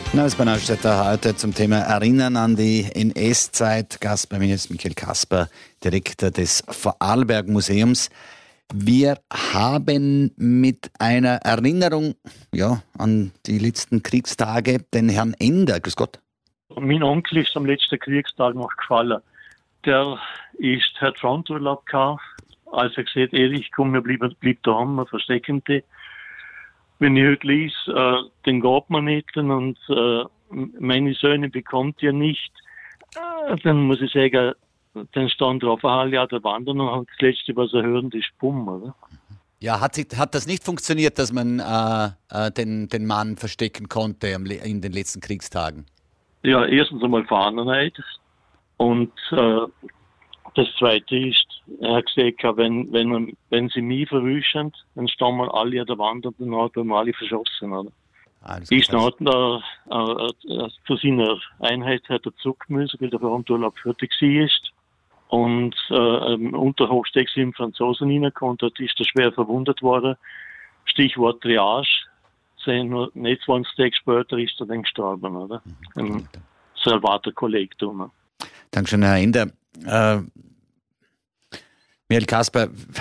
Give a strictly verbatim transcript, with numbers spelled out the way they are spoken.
Neues bei Neustädter heute zum Thema Erinnern an die N S-Zeit. Gast bei mir ist Michael Kasper, Direktor des Vorarlberg Museums. Wir haben mit einer Erinnerung ja, an die letzten Kriegstage den Herrn Ender. Grüß Gott. Mein Onkel ist am letzten Kriegstag noch gefallen. Der ist, hat Fronturlaub gehabt. Als er gesagt hat, Erich, komm, wir bleiben, bleib daheim, wir verstecken dich. Wenn ich heute lese, äh, den geht man nicht und äh, meine Söhne bekommt ihr nicht, äh, dann muss ich sagen, dann stand drauf, ah, ja, der Wanderer und das Letzte, was er hören, ist Bumm, oder? Ja, hat, sich, hat das nicht funktioniert, dass man äh, äh, den, den Mann verstecken konnte in den letzten Kriegstagen? Ja, erstens einmal Fahrenheit und äh, das Zweite ist, er hat gesagt, wenn, wenn, wenn sie mich verwischen, dann stehen wir alle an der Wand und dann haben wir alle verschossen. Oder? Ist dann äh, äh, zu seiner Einheit hat er zurückgemüssen, weil der Fronturlaub fertig war. Und äh, im Unterhofsteg sind Franzosen reingekommen, dort ist er schwer verwundet worden. Stichwort Triage. Nur nicht zwanzig Tage später ist er dann gestorben, oder? Ein Salvator Collectum. Dankeschön, Herr Ender. Äh, Michael Kasper,